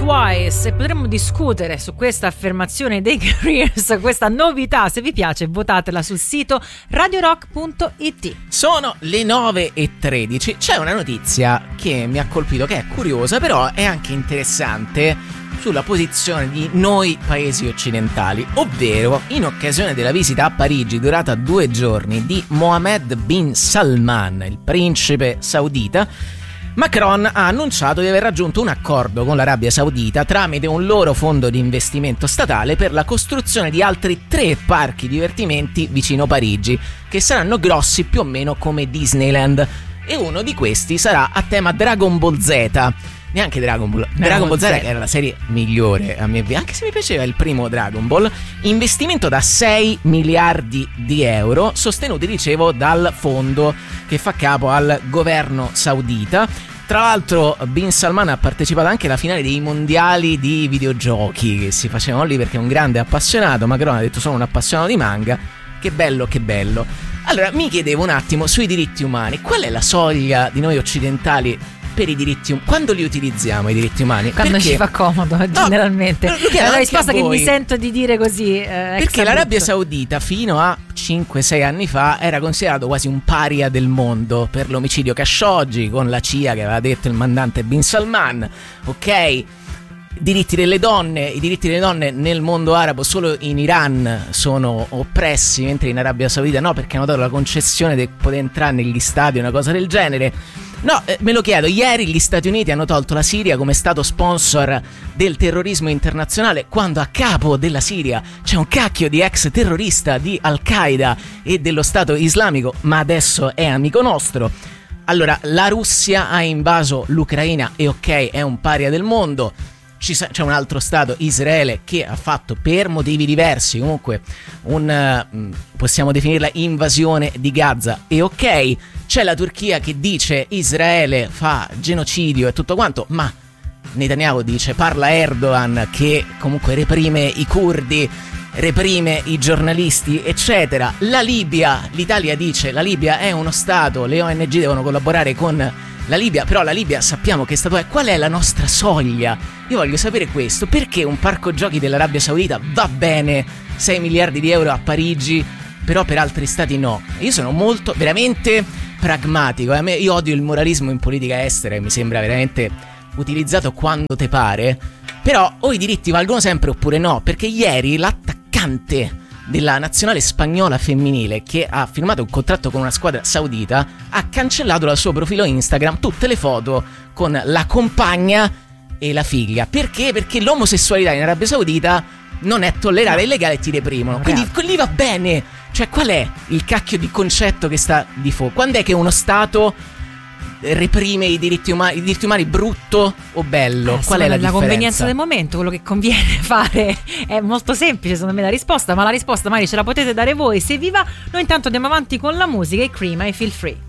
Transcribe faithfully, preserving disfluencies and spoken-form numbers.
Twice, e potremmo discutere su questa affermazione dei Careers, questa novità. Se vi piace votatela sul sito radio rock punto it. Sono le nove e tredici. C'è una notizia che mi ha colpito, che è curiosa, però è anche interessante, sulla posizione di noi paesi occidentali, ovvero in occasione della visita a Parigi durata due giorni di Mohammed bin Salman, il principe saudita. Macron ha annunciato di aver raggiunto un accordo con l'Arabia Saudita tramite un loro fondo di investimento statale per la costruzione di altri tre parchi divertimenti vicino Parigi, che saranno grossi più o meno come Disneyland, e uno di questi sarà a tema Dragon Ball Z. Neanche Dragon Ball, Dragon Ball Z, che era la serie migliore a mio avviso, anche se mi piaceva il primo Dragon Ball. Investimento da sei miliardi di euro, sostenuti, dicevo, dal fondo che fa capo al governo saudita. Tra l'altro Bin Salman ha partecipato anche alla finale dei mondiali di videogiochi che si facevano lì, perché è un grande appassionato. Macron ha detto: sono un appassionato di manga. Che bello, che bello. Allora mi chiedevo un attimo sui diritti umani, qual è la soglia di noi occidentali per i diritti umani? Quando li utilizziamo i diritti umani? Quando perché? Ci fa comodo, no, generalmente. È la risposta che mi sento di dire così. Eh, perché l'Arabia Saudita fino a cinque sei anni fa era considerato quasi un paria del mondo per l'omicidio Khashoggi, con la C I A che aveva detto il mandante Bin Salman. Ok, diritti delle donne, i diritti delle donne nel mondo arabo solo in Iran sono oppressi, mentre in Arabia Saudita no, perché hanno dato la concessione di poter entrare negli stadi, una cosa del genere. No, eh, me lo chiedo, ieri gli Stati Uniti hanno tolto la Siria come stato sponsor del terrorismo internazionale, quando a capo della Siria c'è un cacchio di ex terrorista di Al-Qaeda e dello Stato Islamico, ma adesso è amico nostro. Allora, la Russia ha invaso l'Ucraina e ok, è un paria del mondo. Ci sa- c'è un altro stato, Israele, che ha fatto per motivi diversi comunque un uh, possiamo definirla invasione di Gaza, e ok, c'è la Turchia che dice Israele fa genocidio e tutto quanto, ma Netanyahu dice, parla Erdogan che comunque reprime i curdi, reprime i giornalisti, eccetera. La Libia, l'Italia dice la Libia è uno stato, le O N G devono collaborare con la Libia, però la Libia sappiamo che stato è. Qual è la nostra soglia? Io voglio sapere questo, perché un parco giochi dell'Arabia Saudita va bene, sei miliardi di euro a Parigi, però per altri stati no. Io sono molto, veramente pragmatico, a me, io odio il moralismo in politica estera e mi sembra veramente utilizzato quando te pare, però o i diritti valgono sempre oppure no, perché ieri l'attaccante della nazionale spagnola femminile, che ha firmato un contratto con una squadra saudita, ha cancellato dal suo profilo Instagram tutte le foto con la compagna e la figlia. Perché? Perché l'omosessualità in Arabia Saudita non è tollerata, è illegale e ti reprimono. Quindi lì va bene. Cioè, qual è il cacchio di concetto che sta di fuoco? Quando è che uno Stato reprime i diritti umani, i diritti umani brutto o bello? Eh, Qual è la, la differenza? La convenienza del momento, quello che conviene fare è molto semplice, secondo me, la risposta, ma la risposta magari ce la potete dare voi. Se vi va, noi intanto andiamo avanti con la musica e Cream, I Feel Free.